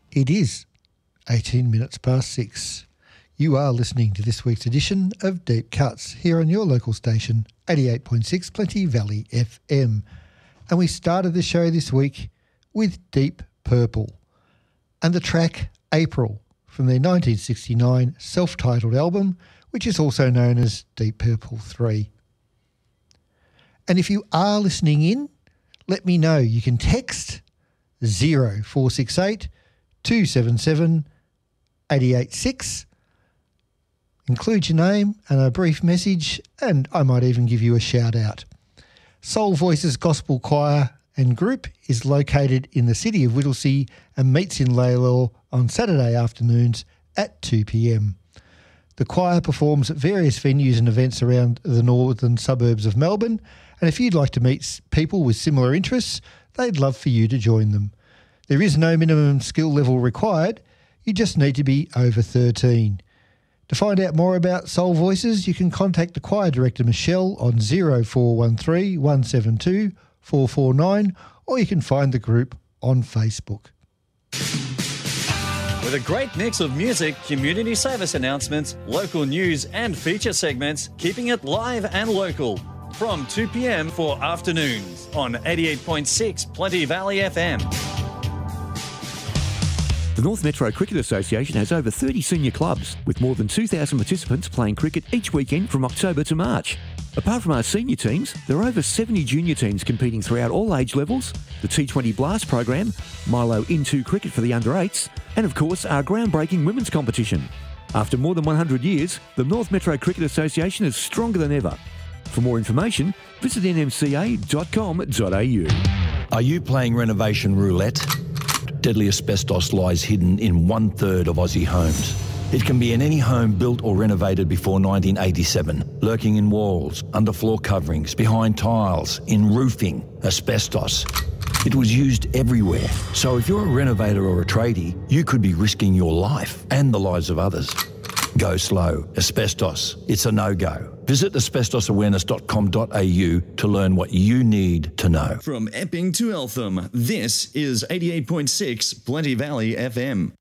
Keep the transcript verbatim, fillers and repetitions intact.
It is eighteen minutes past six. You are listening to this week's edition of Deep Cuts here on your local station, eighty-eight point six Plenty Valley F M. And we started the show this week with Deep Purple and the track April from their nineteen sixty-nine self-titled album, which is also known as Deep Purple three. And if you are listening in, let me know. You can text zero four six eight two seven seven eight eight six. Include your name and a brief message, and I might even give you a shout out. Soul Voices Gospel Choir and Group is located in the city of Whittlesea and meets in Laylaw on Saturday afternoons at two p m. The choir performs at various venues and events around the northern suburbs of Melbourne, and if you'd like to meet people with similar interests, they'd love for you to join them. There is no minimum skill level required, you just need to be over thirteen. To find out more about Soul Voices, you can contact the choir director Michelle on zero four one three one seven two four four nine, or you can find the group on Facebook. With a great mix of music, community service announcements, local news and feature segments, keeping it live and local. From two p m for afternoons on eighty-eight point six Plenty Valley F M. The North Metro Cricket Association has over thirty senior clubs, with more than two thousand participants playing cricket each weekend from October to March. Apart from our senior teams, there are over seventy junior teams competing throughout all age levels, the T twenty Blast program, Milo Into Cricket for the under eights, and of course our groundbreaking women's competition. After more than one hundred years, the North Metro Cricket Association is stronger than ever. For more information, visit n m c a dot com dot a u. Are you playing renovation roulette? Deadly asbestos lies hidden in one-third of Aussie homes. It can be in any home built or renovated before nineteen eighty-seven, lurking in walls, under floor coverings, behind tiles, in roofing, asbestos. It was used everywhere. So if you're a renovator or a tradie, you could be risking your life and the lives of others. Go slow. Asbestos. It's a no-go. Visit asbestos awareness dot com dot a u to learn what you need to know. From Epping to Eltham, this is eighty-eight point six Plenty Valley F M.